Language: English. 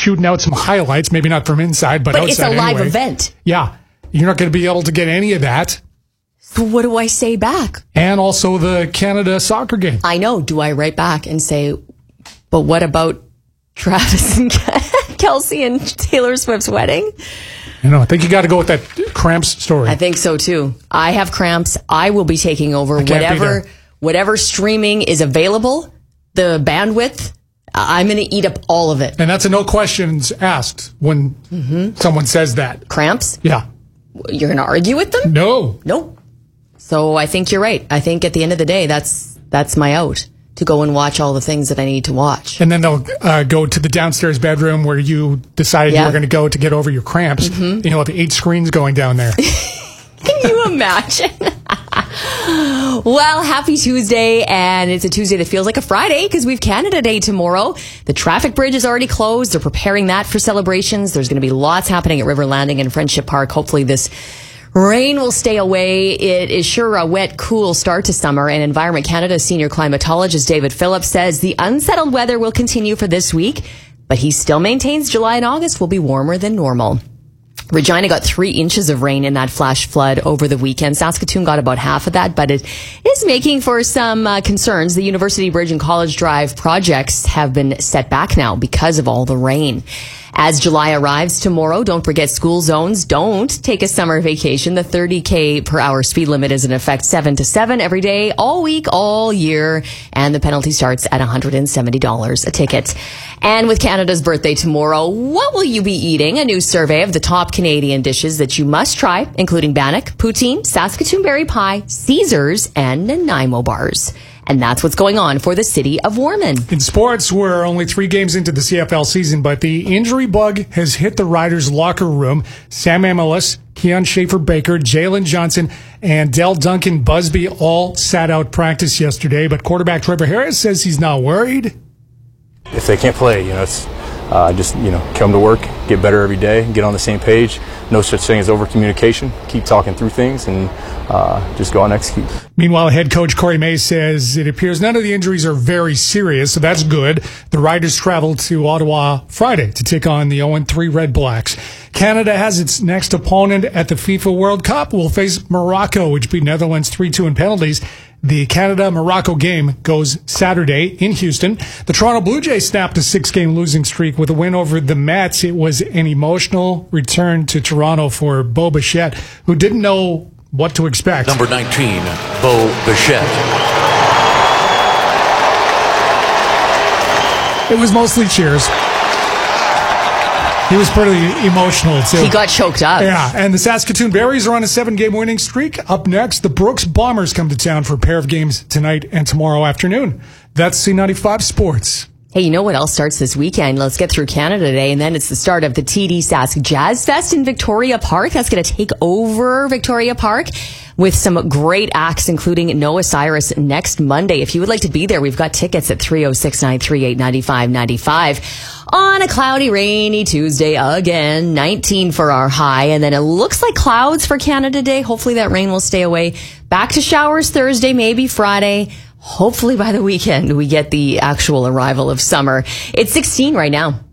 shooting out some highlights, maybe not from inside, but outside it's a live anyway. event. Yeah. You're not going to be able to get any of that. So what do I say back? And also the Canada soccer game. I know. Do I write back and say, but what about Travis and Kelsey and Taylor Swift's wedding? I think you got to go with that cramps story. I think so too. I have cramps. I will be taking over whatever streaming is available, the bandwidth. I'm going to eat up all of it. And that's a no questions asked when someone says that. Cramps? Yeah. You're going to argue with them? No. Nope. So I think you're right. I think at the end of the day, that's my out, to go and watch all the things that I need to watch. And then they'll go to the downstairs bedroom where you decided you were going to go to get over your cramps. And you'll have 8 screens going down there. Can you imagine? Well, happy Tuesday, and it's a Tuesday that feels like a Friday because we've Canada Day tomorrow. The traffic bridge is already closed. They're preparing that for celebrations. There's going to be lots happening at River Landing and Friendship Park. Hopefully this rain will stay away. It is sure a wet, cool start to summer, and Environment Canada senior climatologist David Phillips says the unsettled weather will continue for this week, but he still maintains July and August will be warmer than normal. Regina got 3 inches of rain in that flash flood over the weekend. Saskatoon got about half of that, but it is making for some concerns. The University Bridge and College Drive projects have been set back now because of all the rain. As July arrives tomorrow, don't forget school zones. Don't take a summer vacation. The 30 per hour speed limit is in effect 7 to 7 every day, all week, all year. And the penalty starts at $170 a ticket. And with Canada's birthday tomorrow, what will you be eating? A new survey of the top Canadian dishes that you must try, including bannock, poutine, Saskatoon berry pie, Caesars, and Nanaimo bars. And that's what's going on for the city of Warman. In sports, we're only 3 games into the CFL season, but the injury bug has hit the Riders' locker room. Sam Amelis, Keon Schaefer-Baker, Jalen Johnson, and Dell Duncan Busby all sat out practice yesterday, but quarterback Trevor Harris says he's not worried. If they can't play, it's just come to work, get better every day, get on the same page. No such thing as over-communication. Keep talking through things and just go out and execute. Meanwhile, head coach Corey May says it appears none of the injuries are very serious, so that's good. The Riders travel to Ottawa Friday to take on the 0-3 Red Blacks. Canada has its next opponent at the FIFA World Cup. Will face Morocco, which beat Netherlands 3-2 in penalties. The Canada-Morocco game goes Saturday in Houston. The Toronto Blue Jays snapped a 6-game losing streak with a win over the Mets. It was an emotional return to Toronto for Bo Bichette, who didn't know what to expect. Number 19, Bo Bichette. It was mostly cheers. He was pretty emotional, too. He got choked up. Yeah, and the Saskatoon Berries are on a 7-game winning streak. Up next, the Brooks Bombers come to town for a pair of games tonight and tomorrow afternoon. That's C95 Sports. Hey, you know what else starts this weekend? Let's get through Canada Day, and then it's the start of the TD Sask Jazz Fest in Victoria Park. That's going to take over Victoria Park with some great acts, including Noah Cyrus next Monday. If you would like to be there, we've got tickets at 306-938-9595. On a cloudy, rainy Tuesday again, 19 for our high, and then it looks like clouds for Canada Day. Hopefully that rain will stay away. Back to showers Thursday, maybe Friday. Hopefully by the weekend we get the actual arrival of summer. It's 16 right now.